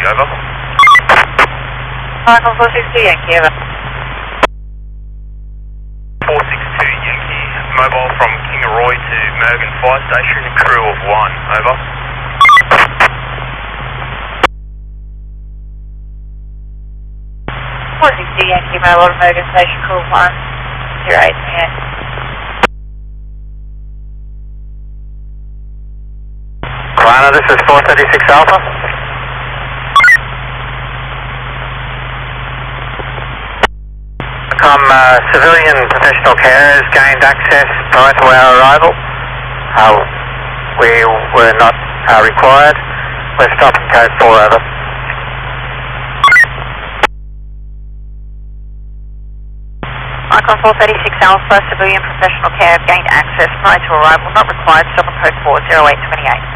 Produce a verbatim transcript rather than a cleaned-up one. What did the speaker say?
over. Michael four six two Yankee, over. four six two Yankee, mobile from Kingaroy to Mergen Fire Station, crew of one, over. four six two Yankee, mobile to Mergen Station, crew of one, zero eight twenty-eight. Lana, this is four thirty-six Alpha. Com, uh, civilian professional carriers gained access prior to our arrival. Uh, we were not uh, required. We're stopping code four, over. Icon four thirty-six Alpha, civilian professional care have gained access prior to arrival, not required, stop on code four, zero eight twenty-eight.